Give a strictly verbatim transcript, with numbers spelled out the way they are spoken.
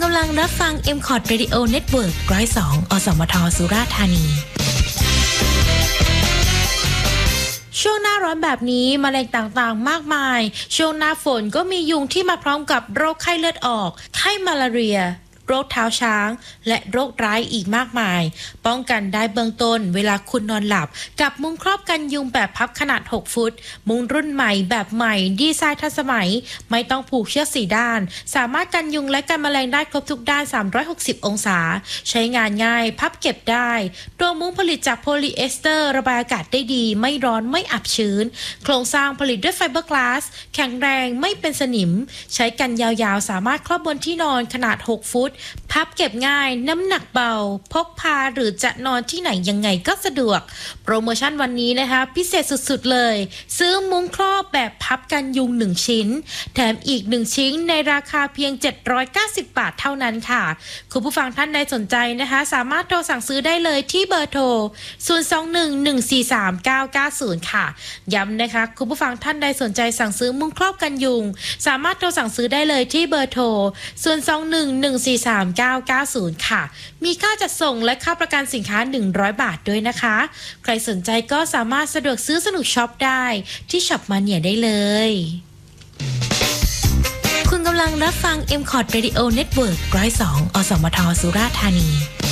กำลังรับฟัง เอ็ม คอร์ด Radio Network หนึ่งศูนย์สอง อสมท สุราษฎร์ธานีช่วงหน้าร้อนแบบนี้แมลงต่างๆมากมายช่วงหน้าฝนก็มียุงที่มาพร้อมกับโรคไข้เลือดออกไข้มาลาเรียโรคเท้าช้างและโรคร้ายอีกมากมายป้องกันได้เบื้องต้นเวลาคุณนอนหลับกับมุ้งครอบกันยุงแบบพับขนาดหกฟุตมุ้งรุ่นใหม่แบบใหม่ดีไซน์ทันสมัยไม่ต้องผูกเชือกสี่ด้านสามารถกันยุงและกันแมลงได้ครบทุกด้านสามร้อยหกสิบองศาใช้งานง่ายพับเก็บได้ตัวมุ้งผลิตจากโพลีเอสเตอร์ระบายอากาศได้ดีไม่ร้อนไม่อับชื้นโครงสร้างผลิตด้วยไฟเบอร์กลาสแข็งแรงไม่เป็นสนิมใช้กันยาวๆสามารถครอบบนที่นอนขนาดหกฟุตพับเก็บง่ายน้ำหนักเบาพกพาหรือจะนอนที่ไหนยังไงก็สะดวกโปรโมชั่นวันนี้นะคะพิเศษสุดๆเลยซื้อมุ้งครอบแบบพับกันยุงหนึ่งชิ้นแถมอีกหนึ่งชิ้นในราคาเพียงเจ็ดร้อยเก้าสิบบาทเท่านั้นค่ะคุณผู้ฟังท่านใดสนใจนะคะสามารถโทรสั่งซื้อได้เลยที่เบอร์โทรศูนย์ สอง หนึ่ง หนึ่ง สี่ สาม เก้า เก้า ศูนย์ค่ะย้ำนะคะคุณผู้ฟังท่านใดสนใจสั่งซื้อมุ้งครอบกันยุงสามารถโทรสั่งซื้อได้เลยที่เบอร์โทรศูนย์ สอง หนึ่ง หนึ่ง สี่ สาม เก้า เก้า ศูนย์ค่ะมีค่าจัดส่งและค่าประกันสินค้าหนึ่งร้อยบาทด้วยนะคะใครสนใจก็สามารถสะดวกซื้อสนุกช็อปได้ที่ช็อปมาเนียได้เลยคุณกำลังรับฟัง เอ็ม คอร์ด Radio Network หนึ่งศูนย์สอง อสมท สุราษฎร์ธานี